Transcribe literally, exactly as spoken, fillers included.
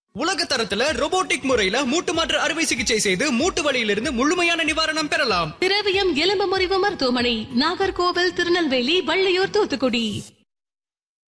உலக தரத்துல robotic முறையில மூட்டு மாற்று அறுவை சிகிச்சை செய்து மூட்டு வலியிலிருந்து முழுமையான நிவாரணம் பெறலாம். திரவியம் எலும்பு முறிவு மருத்துவமனை, நாகர்கோவில், திருநெல்வேலி, வள்ளியூர், தூத்துக்குடி.